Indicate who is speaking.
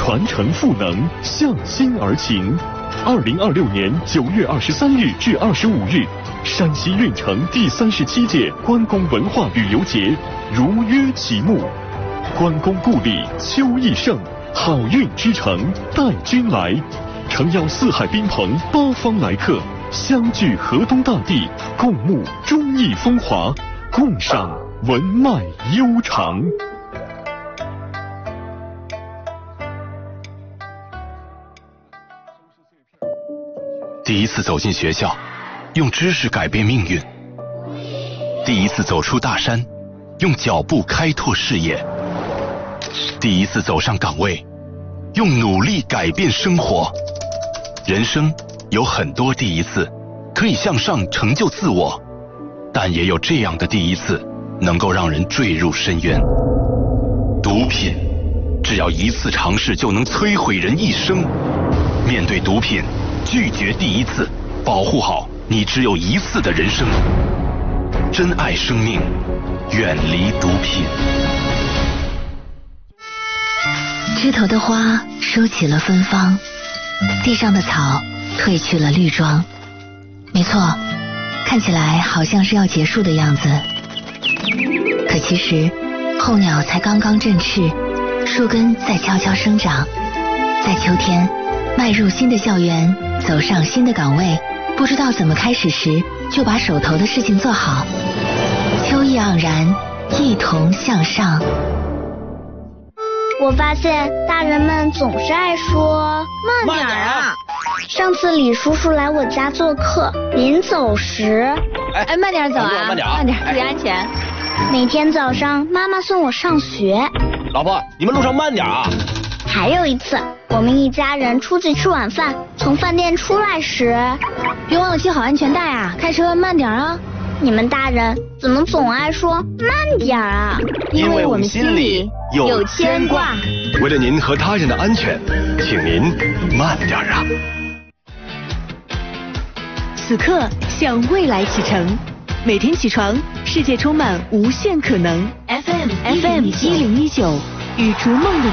Speaker 1: 传承赋能，向心而行。2026年9月23日至25日，山西运城第37届关公文化旅游节如约启幕。关公故里秋意盛，好运之城带君来。诚邀四海宾朋八方来客，相聚河东大地，共沐忠义风华，共赏文脉悠长。
Speaker 2: 第一次走进学校，用知识改变命运；第一次走出大山，用脚步开拓视野；第一次走上岗位，用努力改变生活。人生有很多第一次，可以向上成就自我，但也有这样的第一次，能够让人坠入深渊。毒品，只要一次尝试就能摧毁人一生。面对毒品，拒绝第一次，保护好你只有一次的人生。珍爱生命，远离毒品。
Speaker 3: 枝头的花收起了芬芳，地上的草褪去了绿装。没错，看起来好像是要结束的样子，可其实候鸟才刚刚振翅，树根在悄悄生长。在秋天迈入新的校园，走上新的岗位，不知道怎么开始时，就把手头的事情做好。秋意盎然，一同向上。
Speaker 4: 我发现大人们总是爱说慢点啊。上次李叔叔来我家做客，临走时，
Speaker 5: 慢点走啊，慢点，注意安全。
Speaker 4: 每天早上妈妈送我上学。
Speaker 6: 老婆，你们路上慢点啊。
Speaker 4: 还有一次，我们一家人出去吃晚饭，从饭店出来时，
Speaker 5: 别忘了系好安全带啊，开车慢点啊。
Speaker 4: 你们大人怎么总爱说慢点啊？
Speaker 5: 因为我们心里有牵挂。
Speaker 2: 为了您和他人的安全，请您慢点啊。
Speaker 7: 此刻向未来启程，每天起床，世界充满无限可能。FM 1019，与逐梦的